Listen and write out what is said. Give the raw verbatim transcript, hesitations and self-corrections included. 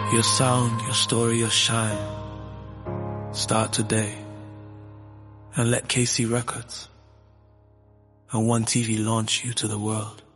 Your sound, your story, your shine. Start today. And let K C Records and One T V launch you to the world.